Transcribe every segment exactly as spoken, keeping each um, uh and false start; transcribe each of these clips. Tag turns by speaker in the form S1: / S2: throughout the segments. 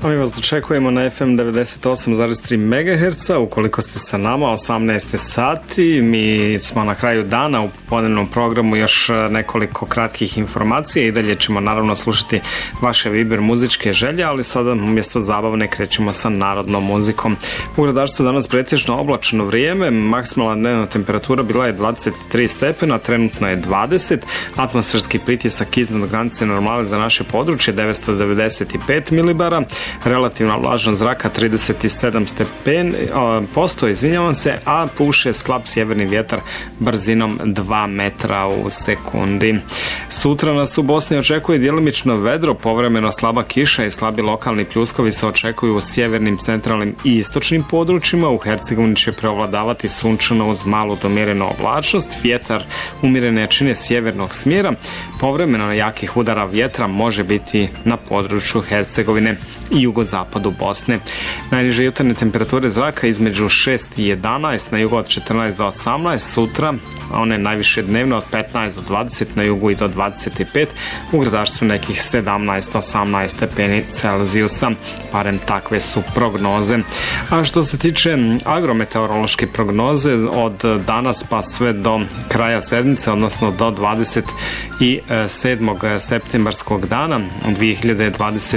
S1: A mi vas dočekujemo na F M devedeset osam zarez tri megaherca. Ukoliko ste sa nama, osamnaest sati, mi smo na kraju dana. U popodnevnom programu još nekoliko kratkih informacija i dalje ćemo naravno slušati vaše Viber muzičke želje, ali sada umjesto zabavne krećemo sa narodnom muzikom. U gradarstvu danas pretežno oblačno vrijeme, maksimalna dnevna temperatura bila je dvadeset tri stepena, trenutno je dvadeset, atmosferski pritisak iznad granice normale za naše područje devetsto devedeset pet milibara, relativna vlažnost zraka trideset sedam stepen, posto, izvinjavam se, a puše slab sjeverni vjetar brzinom dva metra u sekundi. Sutra nas u Bosni očekuje djelimično vedro, povremeno slaba kiša i slabi lokalni pljuskovi se očekuju u sjevernim, centralnim i istočnim područjima. U Hercegovini će preovladavati sunčano uz malu do umjerenu oblačnost, vjetar umjerene jačine sjevernog smjera, povremeno jakih udara vjetra može biti na području Hercegovine i jugozapadu Bosne. Najniže jutarnje temperature zraka između šest i jedanaest, na jugu od četrnaest do osamnaest, sutra one najviše dnevno od petnaest do dvadeset, na jugu i do dvadeset pet, u gradarstvu nekih sedamnaest do osamnaest stepeni Celzijusa, barem takve su prognoze. A što se tiče agrometeorološke prognoze, od danas pa sve do kraja sedmice, odnosno do dvadeset sedmog septembarskog dana dvije hiljade dvadeset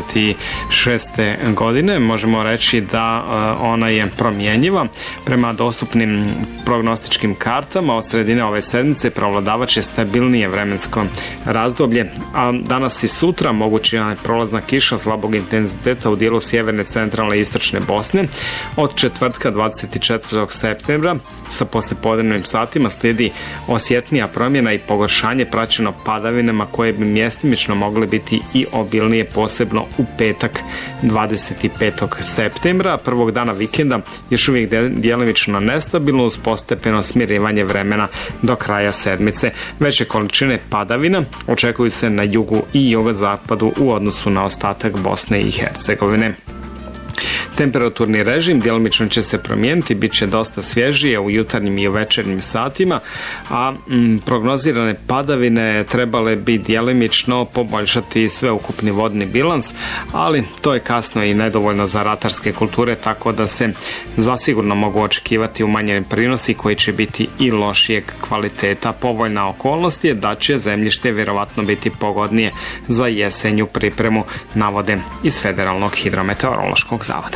S1: šeste godine, možemo reći da ona je promjenjiva. Prema dostupnim prognostičkim kartama od sredine ove sedmice prevladavat će stabilnije vremensko razdoblje, a danas i sutra moguća je prolazna kiša slabog intenziteta u dijelu sjeverne, centralne i istočne Bosne. Od četvrtka dvadeset četvrtog septembra sa poslijepodnevnim satima slijedi osjetnija promjena i pogoršanje praćeno padavinama koje bi mjestimično mogle biti i obilnije, posebno u petak dvadeset petog septembra. Prvog dana vikenda još uvijek djelimično nestabilno uz postepeno smirivanje vremena do kraja sedmice. Veće količine padavina očekuju se na jugu i jugozapadu u odnosu na ostatak Bosne i Hercegovine. Temperaturni režim djelomično će se promijeniti, bit će dosta svježije u jutarnjim i u večernjim satima, a m, prognozirane padavine trebale bi djelomično poboljšati sveukupni vodni bilans, ali to je kasno i nedovoljno za ratarske kulture, tako da se zasigurno mogu očekivati umanjeni prinosi koji će biti i lošijeg kvaliteta. Povoljna okolnost je da će zemljište vjerovatno biti pogodnije za jesenju pripremu, navode iz Federalnog hidrometeorološkog zavoda.